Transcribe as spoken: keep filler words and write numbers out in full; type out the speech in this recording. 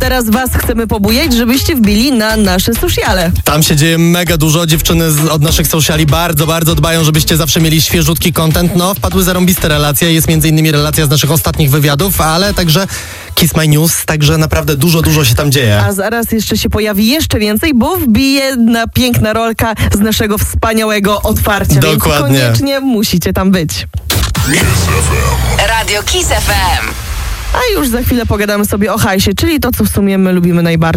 teraz was chcemy pobujać, żebyście wbili na nasze sociale. Tam się dzieje mega dużo. Dziewczyny z, od naszych sociali bardzo, bardzo dbają, żebyście zawsze mieli świeżutki content. No, wpadły zarąbiste relacje. Jest między innymi relacja z naszych ostatnich wywiadów, ale także Kiss My News, także naprawdę dużo, dużo się tam dzieje. A zaraz jeszcze się pojawi jeszcze więcej, bo wbije jedna piękna rolka z naszego wspaniałego otwarcia. Dokładnie. Więc koniecznie musicie tam być. Radio Kiss F M. A już za chwilę pogadamy sobie o hajsie, czyli to, co w sumie my lubimy najbardziej.